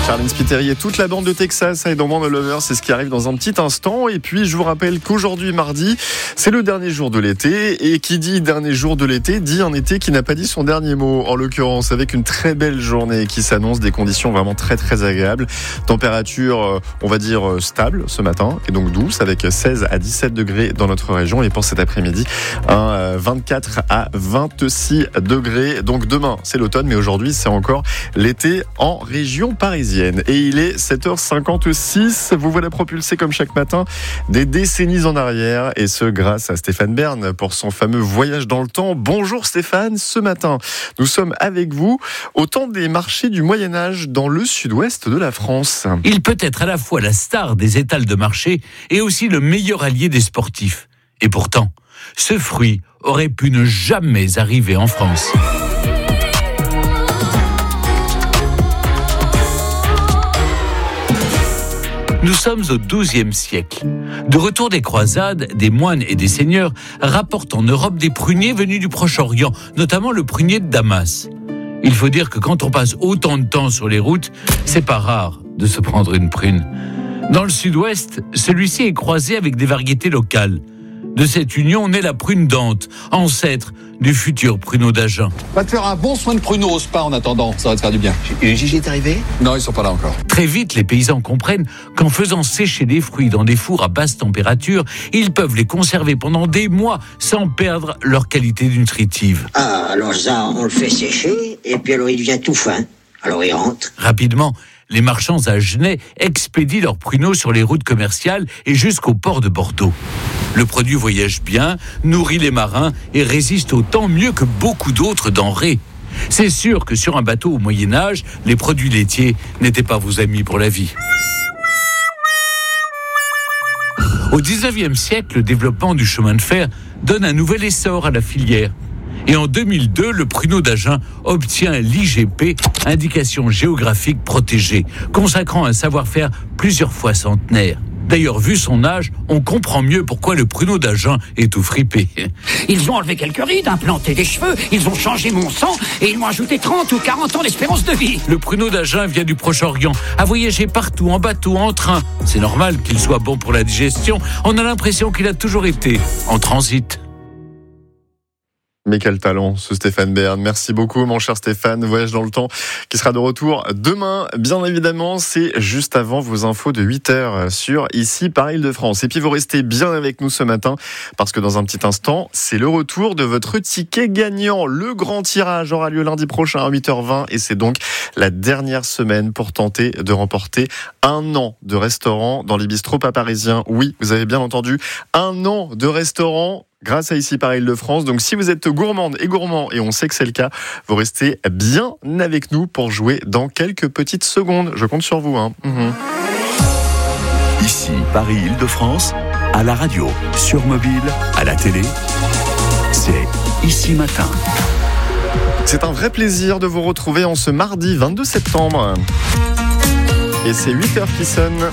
Charlene Spiteri et toute la bande de Texas et dans Band of Lovers, c'est ce qui arrive dans un petit instant. Et puis je vous rappelle qu'aujourd'hui mardi, c'est le dernier jour de l'été. Et qui dit dernier jour de l'été, dit un été qui n'a pas dit son dernier mot. En l'occurrence, avec une très belle journée qui s'annonce, des conditions vraiment très très agréables. Température, on va dire stable ce matin et donc douce avec 16 à 17 degrés dans notre région. Et pour cet après-midi, 24 à 26 degrés. Donc demain, c'est l'automne, mais aujourd'hui, c'est encore l'été en région parisienne. Et il est 7h56. Vous voilà propulsé comme chaque matin des décennies en arrière. Et ce, grâce à Stéphane Bern pour son fameux voyage dans le temps. Bonjour Stéphane. Ce matin, nous sommes avec vous au temps des marchés du Moyen-Âge dans le sud-ouest de la France. Il peut être à la fois la star des étals de marché et aussi le meilleur allié des sportifs. Et pourtant, ce fruit aurait pu ne jamais arriver en France. Nous sommes au XIIe siècle. De retour des croisades, des moines et des seigneurs rapportent en Europe des pruniers venus du Proche-Orient, notamment le prunier de Damas. Il faut dire que quand on passe autant de temps sur les routes, c'est pas rare de se prendre une prune. Dans le sud-ouest, celui-ci est croisé avec des variétés locales. De cette union naît la prune d'Ante, ancêtre du futur pruneau d'Agen. Va te faire un bon soin de pruneau au spa en attendant, ça va te faire du bien. Gigi est arrivé ? Non, ils sont pas là encore. Très vite, les paysans comprennent qu'en faisant sécher des fruits dans des fours à basse température, ils peuvent les conserver pendant des mois sans perdre leur qualité nutritive. Ah, alors ça, on le fait sécher, et puis alors il devient tout fin. Alors il rentre. Rapidement, les marchands agenais expédient leurs pruneaux sur les routes commerciales et jusqu'au port de Bordeaux. Le produit voyage bien, nourrit les marins et résiste au temps mieux que beaucoup d'autres denrées. C'est sûr que sur un bateau au Moyen-Âge, les produits laitiers n'étaient pas vos amis pour la vie. Au XIXe siècle, le développement du chemin de fer donne un nouvel essor à la filière. Et en 2002, le pruneau d'Agen obtient l'IGP, indication géographique protégée, consacrant un savoir-faire plusieurs fois centenaire. D'ailleurs, vu son âge, on comprend mieux pourquoi le pruneau d'Agen est tout fripé. Ils ont enlevé quelques rides, implanté des cheveux, ils ont changé mon sang et ils m'ont ajouté 30 ou 40 ans d'espérance de vie. Le pruneau d'Agen vient du Proche-Orient, a voyagé partout, en bateau, en train. C'est normal qu'il soit bon pour la digestion. On a l'impression qu'il a toujours été en transit. Mais quel talent, ce Stéphane Bern. Merci beaucoup, mon cher Stéphane. Voyage dans le temps qui sera de retour demain. Bien évidemment, c'est juste avant vos infos de 8h sur ici par Île-de-France. Et puis, vous restez bien avec nous ce matin parce que dans un petit instant, c'est le retour de votre ticket gagnant. Le grand tirage aura lieu lundi prochain à 8h20 et c'est donc la dernière semaine pour tenter de remporter 1 an de restaurant dans les bistrots pas parisiens. Oui, vous avez bien entendu, 1 an de restaurant grâce à ici par Île-de-France. Donc si vous êtes gourmande et gourmand, et on sait que c'est le cas, vous restez bien avec nous pour jouer dans quelques petites secondes. Je compte sur vous. Ici Paris-Île-de-France, à la radio, sur mobile, à la télé, c'est Ici Matin. C'est un vrai plaisir de vous retrouver en ce mardi 22 septembre. Et c'est 8h qui sonne.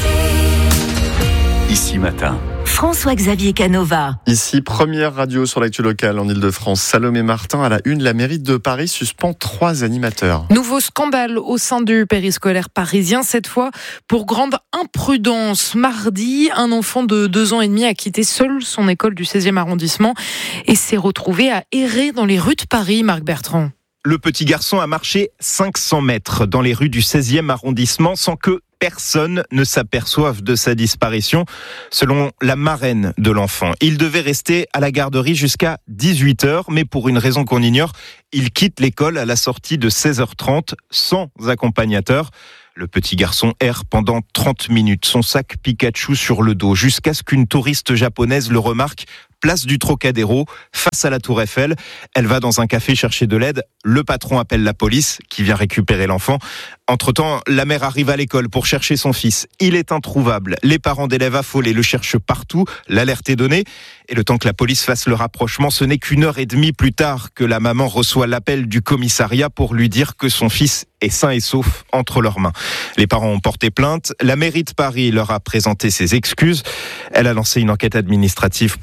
Ici Matin. François-Xavier Canova. Ici, première radio sur l'actu locale en Ile-de-France. Salomé Martin à la une. La mairie de Paris suspend 3 animateurs. Nouveau scandale au sein du périscolaire parisien, cette fois pour grande imprudence. Mardi, un enfant de 2 ans et demi a quitté seul son école du 16e arrondissement et s'est retrouvé à errer dans les rues de Paris, Marc Bertrand. Le petit garçon a marché 500 mètres dans les rues du 16e arrondissement sans que personne ne s'aperçoive de sa disparition, selon la marraine de l'enfant. Il devait rester à la garderie jusqu'à 18h, mais pour une raison qu'on ignore, il quitte l'école à la sortie de 16h30 sans accompagnateur. Le petit garçon erre pendant 30 minutes, son sac Pikachu sur le dos, jusqu'à ce qu'une touriste japonaise le remarque, place du Trocadéro, face à la Tour Eiffel. Elle va dans un café chercher de l'aide. Le patron appelle la police, qui vient récupérer l'enfant. Entre-temps, la mère arrive à l'école pour chercher son fils. Il est introuvable. Les parents d'élèves affolés le cherchent partout. L'alerte est donnée. Et le temps que la police fasse le rapprochement, ce n'est qu'une heure et demie plus tard que la maman reçoit l'appel du commissariat pour lui dire que son fils est sain et sauf entre leurs mains. Les parents ont porté plainte. La mairie de Paris leur a présenté ses excuses. Elle a lancé une enquête administrative pour comprendre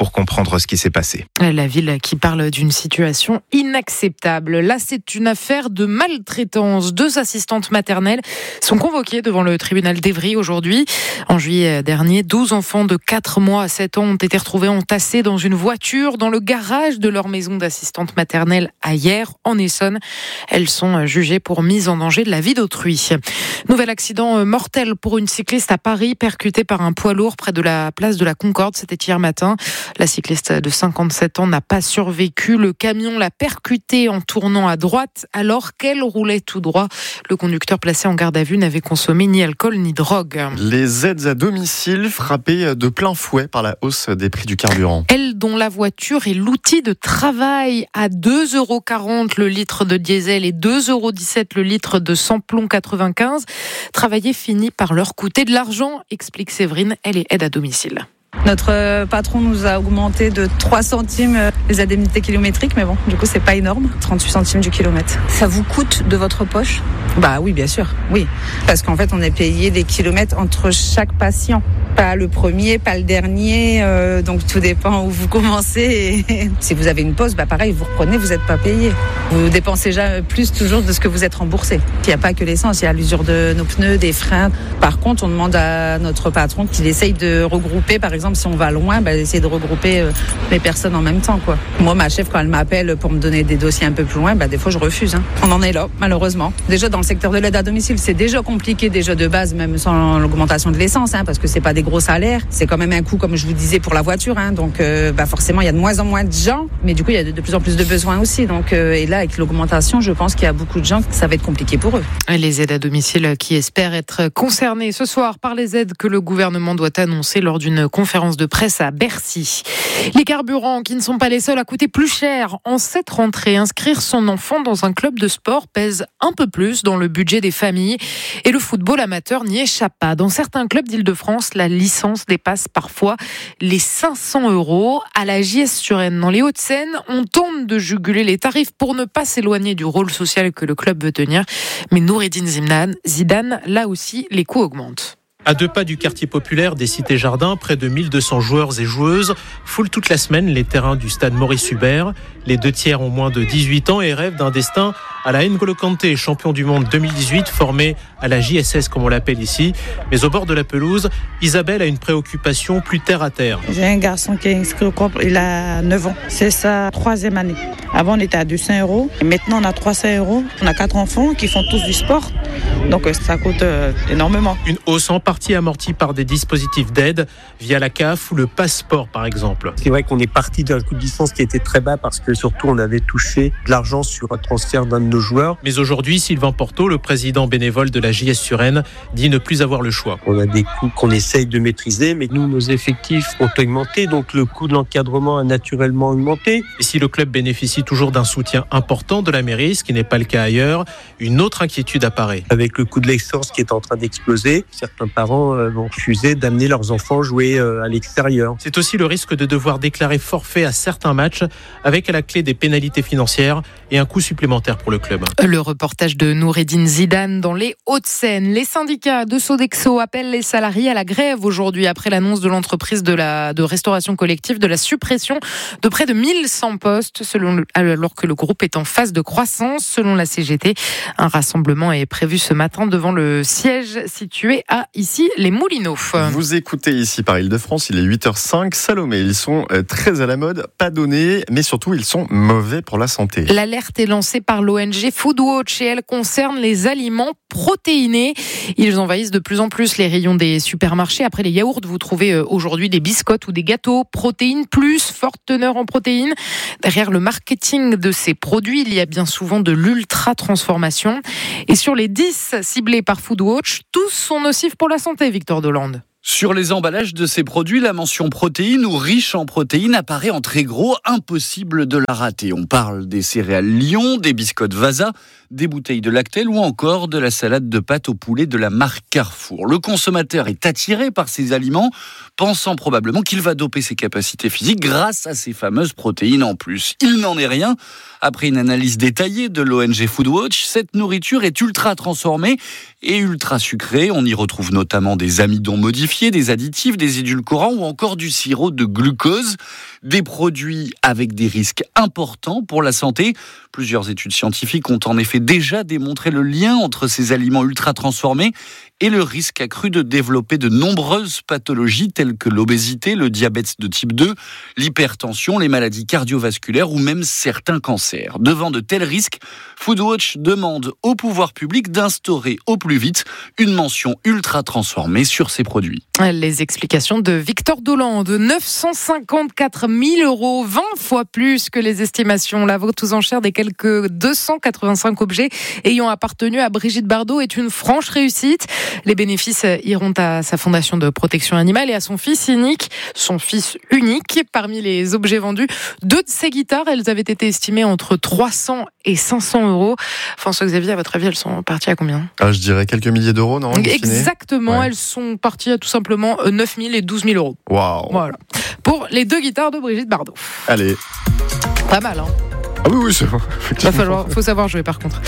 entendre ce qui s'est passé. La ville qui parle d'une situation inacceptable. Là, c'est une affaire de maltraitance. 2 assistantes maternelles sont convoquées devant le tribunal d'Évry aujourd'hui. En juillet dernier, 12 enfants de 4 mois à 7 ans ont été retrouvés entassés dans une voiture dans le garage de leur maison d'assistante maternelle à Hyères, en Essonne. Elles sont jugées pour mise en danger de la vie d'autrui. Nouvel accident mortel pour une cycliste à Paris, percutée par un poids lourd près de la place de la Concorde. C'était hier matin. La cycliste de 57 ans n'a pas survécu. Le camion l'a percutée en tournant à droite alors qu'elle roulait tout droit. Le conducteur placé en garde à vue n'avait consommé ni alcool ni drogue. Les aides à domicile frappées de plein fouet par la hausse des prix du carburant. Elle dont la voiture est l'outil de travail, à 2,40 € le litre de diesel et 2,17 € le litre de samplon 95. Travailler finit par leur coûter de l'argent, explique Séverine, elle est aide à domicile. Notre patron nous a augmenté de 3 centimes les indemnités kilométriques, mais bon, du coup, c'est pas énorme. 38 centimes du kilomètre. Ça vous coûte de votre poche ? Bah oui, bien sûr, oui. Parce qu'en fait, on est payé des kilomètres entre chaque patient. Pas le premier, pas le dernier, donc tout dépend où vous commencez. Et si vous avez une pause, bah pareil, vous reprenez, vous n'êtes pas payé. Vous dépensez jamais plus toujours de ce que vous êtes remboursé. Il n'y a pas que l'essence, il y a l'usure de nos pneus, des freins. Par contre, on demande à notre patron qu'il essaye de regrouper, par exemple, si on va loin, essayer de regrouper les personnes en même temps, quoi. Moi, ma chef, quand elle m'appelle pour me donner des dossiers un peu plus loin, des fois, je refuse. On en est là, malheureusement. Déjà, dans le secteur de l'aide à domicile, c'est déjà compliqué, déjà de base, même sans l'augmentation de l'essence, parce que c'est pas des gros salaires. C'est quand même un coût, comme je vous disais, pour la voiture. Donc, forcément, il y a de moins en moins de gens, mais du coup, il y a de plus en plus de besoins aussi. Donc, et là, avec l'augmentation, je pense qu'il y a beaucoup de gens, ça va être compliqué pour eux. Les aides à domicile qui espèrent être concernés ce soir par les aides que le gouvernement doit annoncer lors d'une conférence de presse à Bercy. Les carburants qui ne sont pas les seuls à coûter plus cher. En cette rentrée, inscrire son enfant dans un club de sport pèse un peu plus dans le budget des familles. Et le football amateur n'y échappe pas. Dans certains clubs d'Île-de-France, la licence dépasse parfois les 500 €. À la JS-Suresnes, dans les Hauts-de-Seine, on tente de juguler les tarifs pour ne pas s'éloigner du rôle social que le club veut tenir. Mais Noureddine Zidane, là aussi, les coûts augmentent. À 2 pas du quartier populaire des Cités-Jardins, près de 1200 joueurs et joueuses foulent toute la semaine les terrains du stade Maurice Hubert. Les 2 tiers ont moins de 18 ans et rêvent d'un destin à la N'Golo Kanté, champion du monde 2018, formé à la JSS comme on l'appelle ici. Mais au bord de la pelouse, Isabelle a une préoccupation plus terre à terre. J'ai un garçon qui est inscrit au club, il a 9 ans. C'est sa 3e année. Avant, on était à 200 €. Et maintenant, on a 300 €. On a 4 enfants qui font tous du sport. Donc, ça coûte énormément. Une hausse en partie amortie par des dispositifs d'aide via la CAF ou le passeport, par exemple. C'est vrai qu'on est parti d'un coût de licence qui était très bas parce que surtout, on avait touché de l'argent sur un transfert d'un de nos joueurs. Mais aujourd'hui, Sylvain Porto, le président bénévole de la JS-Suresnes, dit ne plus avoir le choix. On a des coûts qu'on essaye de maîtriser, mais nous, nos effectifs ont augmenté, donc le coût de l'encadrement a naturellement augmenté. Et si le club bénéficie toujours d'un soutien important de la mairie, ce qui n'est pas le cas ailleurs, une autre inquiétude apparaît. Avec le coût de l'essence qui est en train d'exploser, certains parents vont refuser d'amener leurs enfants jouer à l'extérieur. C'est aussi le risque de devoir déclarer forfait à certains matchs, avec à la clé des pénalités financières et un coût supplémentaire pour le club. Le reportage de Noureddine Zidane dans les Hauts-de-Seine. Les syndicats de Sodexo appellent les salariés à la grève aujourd'hui après l'annonce de l'entreprise de restauration collective de la suppression de près de 1100 postes alors que le groupe est en phase de croissance. Selon la CGT, un rassemblement est prévu ce matin devant le siège situé à ici les Moulineaux. Vous écoutez ici par Île-de-France, il est 8h05. Salomé, ils sont très à la mode, pas donnés, mais surtout ils sont mauvais pour la santé. L'alerte est lancée par l'ONG Foodwatch et elle concerne les aliments protéinés. Ils envahissent de plus en plus les rayons des supermarchés. Après les yaourts, vous trouvez aujourd'hui des biscottes ou des gâteaux protéines plus, forte teneur en protéines. Derrière le marketing de ces produits, il y a bien souvent de l'ultra-transformation. Et sur les 10 ciblés par Foodwatch, tous sont nocifs pour la santé, Victor Delande. Sur les emballages de ces produits, la mention protéines ou riche en protéines apparaît en très gros, impossible de la rater. On parle des céréales Lion, des biscottes Vasa, des bouteilles de Lactel ou encore de la salade de pâtes au poulet de la marque Carrefour. Le consommateur est attiré par ces aliments, pensant probablement qu'il va doper ses capacités physiques grâce à ces fameuses protéines en plus. Il n'en est rien. Après une analyse détaillée de l'ONG Foodwatch, cette nourriture est ultra transformée et ultra sucrée. On y retrouve notamment des amidons modifiés, modifiés, des additifs, des édulcorants ou encore du sirop de glucose. Des produits avec des risques importants pour la santé. Plusieurs études scientifiques ont en effet déjà démontré le lien entre ces aliments ultra transformés et le risque accru de développer de nombreuses pathologies telles que l'obésité, le diabète de type 2, l'hypertension, les maladies cardiovasculaires ou même certains cancers. Devant de tels risques, Foodwatch demande au pouvoir public d'instaurer au plus vite une mention ultra transformée sur ces produits. Les explications de Victor Dolande, 954 000 €, 20 fois plus que les estimations. La vente aux enchères des quelques 285 objets ayant appartenu à Brigitte Bardot est une franche réussite. Les bénéfices iront à sa fondation de protection animale et à son fils unique. Parmi les objets vendus, 2 de ces guitares, elles avaient été estimées entre 300 et 500 €. François-Xavier, à votre avis, elles sont parties à combien ? Je dirais quelques milliers d'euros, non ? Exactement, ouais. Elles sont parties à tout simplement 9 000 et 12 000 €. Waouh ! Voilà. Pour les 2 guitares de Brigitte Bardot. Allez. Pas mal, hein ? Ah oui, c'est bon. Faut savoir jouer par contre.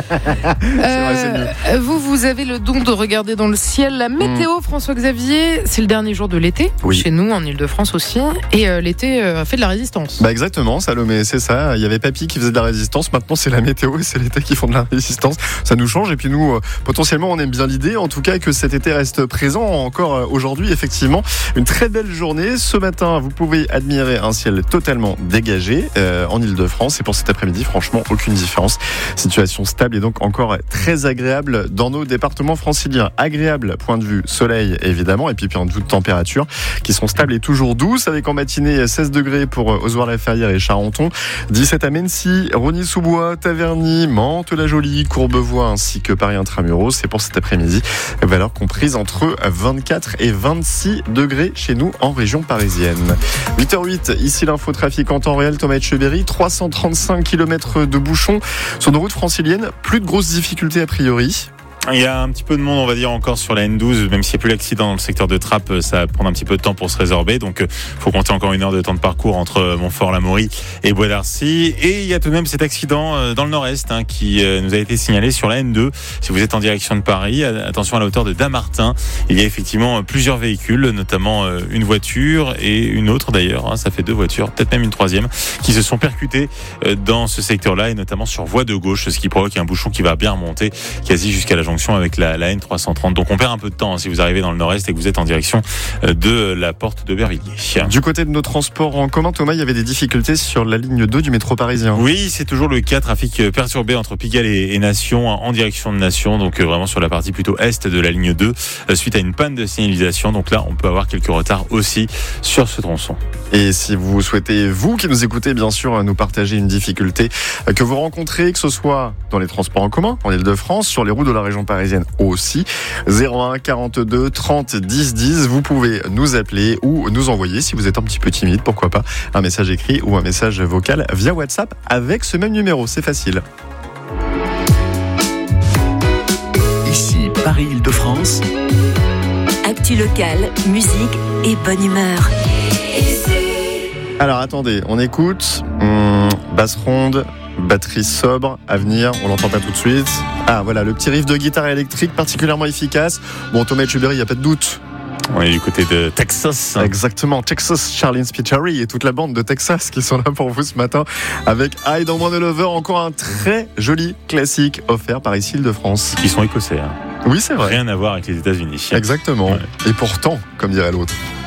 Vous avez le don de regarder dans le ciel la météo, François-Xavier. C'est le dernier jour de l'été, chez nous en Ile-de-France aussi. Et l'été a fait de la résistance. Exactement, Salomé, c'est ça. Il y avait Papy qui faisait de la résistance. Maintenant, c'est la météo et c'est l'été qui font de la résistance. Ça nous change. Et puis nous, potentiellement, on aime bien l'idée, en tout cas, que cet été reste présent encore aujourd'hui. Effectivement, une très belle journée. Ce matin, vous pouvez admirer un ciel totalement dégagé en Ile-de-France. Et pour cet après-midi, franchement, aucune différence. Situation stable et donc encore très agréable dans nos départements franciliens. Agréable, point de vue soleil, évidemment, et puis point de vue de température, qui sont stables et toujours douces, avec en matinée 16 degrés pour Ozoir-la-Ferrière et Charenton, 17 à Mency, Rosny-sous-Bois, Taverny, Mantes-la-Jolie, Courbevoie, ainsi que Paris Intramuros. C'est pour cet après-midi, valeur comprise entre 24 et 26 degrés chez nous en région parisienne. 8h08, ici l'infotrafic en temps réel, Thomas Etcheberry, 335 km de bouchons sur nos routes franciliennes. Plus de grosses difficultés a priori. Il y a un petit peu de monde, on va dire, encore sur la N12, même s'il n'y a plus l'accident dans le secteur de Trappes, ça va prendre un petit peu de temps pour se résorber, donc faut compter encore 1 heure de temps de parcours entre Montfort-l'Amaury et Bois d'Arcy. Et il y a tout de même cet accident dans le nord-est qui nous a été signalé sur la N2. Si vous êtes en direction de Paris, attention à la hauteur de Dammartin, il y a effectivement plusieurs véhicules, notamment une voiture et une autre d'ailleurs, ça fait 2 voitures, peut-être même une 3e, qui se sont percutées dans ce secteur-là et notamment sur voie de gauche, ce qui provoque un bouchon qui va bien remonter quasi jusqu'à la jonction avec la N330. Donc on perd un peu de temps si vous arrivez dans le nord-est et que vous êtes en direction de la porte d'Aubervilliers. Du côté de nos transports en commun, Thomas, il y avait des difficultés sur la ligne 2 du métro parisien. Oui, c'est toujours le cas, trafic perturbé entre Pigalle et Nation en direction de Nation, donc vraiment sur la partie plutôt est de la ligne 2 suite à une panne de signalisation. Donc là, on peut avoir quelques retards aussi sur ce tronçon. Et si vous souhaitez, vous qui nous écoutez, bien sûr, nous partager une difficulté que vous rencontrez, que ce soit dans les transports en commun, en Ile-de-France, sur les routes de la région parisienne aussi, 01 42 30 10 10, vous pouvez nous appeler ou nous envoyer, si vous êtes un petit peu timide, pourquoi pas, un message écrit ou un message vocal via WhatsApp avec ce même numéro, c'est facile. Ici Paris-Île-de-France. Actu locale, musique et bonne humeur. Alors attendez, on écoute basse ronde, batterie sobre, à venir, on l'entend pas tout de suite. Ah voilà, le petit riff de guitare électrique particulièrement efficace. Bon, Thomas Etcheberry, il n'y a pas de doute. On est du côté de Texas. Exactement, Texas, Charlene Spiteri et toute la bande de Texas qui sont là pour vous ce matin avec I Don't Want a Lover, encore un très joli classique offert par ici Île-de-France. Ils sont écossais. Oui, c'est vrai. Rien à voir avec les États-Unis. Exactement. Ouais. Et pourtant, comme dirait l'autre.